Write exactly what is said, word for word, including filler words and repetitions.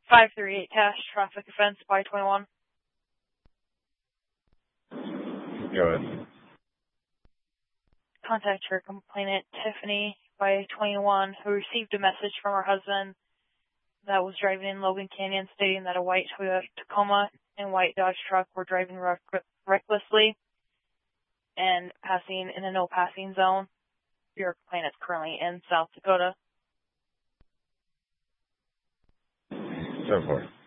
five three eight cash, traffic offense by twenty-one. Go ahead. Contact her complainant, Tiffany, by twenty-one, who received a message from her husband that was driving in Logan Canyon stating that a white Toyota Tacoma and white Dodge truck were driving rec- recklessly and passing in a no-passing zone. Your complainant is currently in South Dakota. So forth.